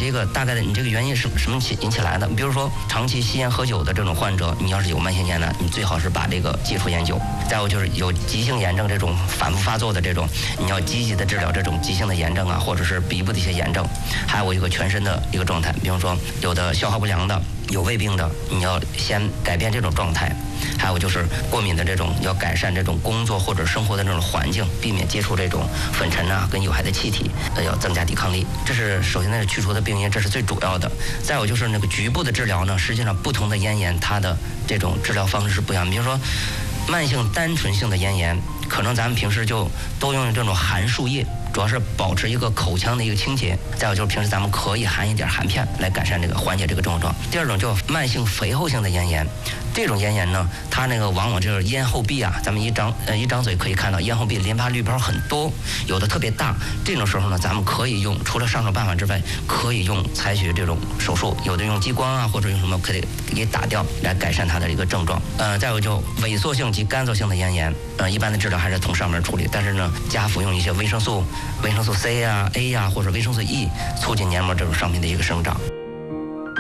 这个大概的你这个原因是什么引起来的？比如说长期吸烟喝酒的这种患者，你要是有慢性咽癌，你最好是把这个戒除烟酒。再有就是有急性炎症这种反复发作的这种，你要积极的治疗这种急性的炎症啊，或者是鼻部的一些炎症。还有一个全身的一个状态，比如说有的消化不良的，有胃病的，你要先改变这种状态。还有就是过敏的这种，要改善这种工作或者生活的这种环境，避免接触这种粉尘啊跟有害的气体，要增加抵抗力。这是首先去除的病因，这是最主要的。再有就是那个局部的治疗呢，实际上不同的咽炎它的这种治疗方式是不一样。比如说慢性单纯性的咽炎，可能咱们平时就都用这种含漱液，主要是保持一个口腔的一个清洁。再有就是平时咱们可以含一点含片来改善这个缓解这个症状。第二种叫慢性肥厚性的咽炎，这种咽炎呢，它那个往往就是咽后壁啊，咱们一张嘴可以看到咽后壁淋巴滤泡很多，有的特别大。这种时候呢，咱们可以用除了上手办法之外，可以采取这种手术，有的用激光啊，或者用什么可以给打掉来改善它的一个症状。再有就萎缩性及干燥性的咽炎，一般的治疗还是从上面处理，但是呢，加服用一些维生素 C 啊、A 啊或者维生素 E， 促进黏膜这种上皮的一个生长。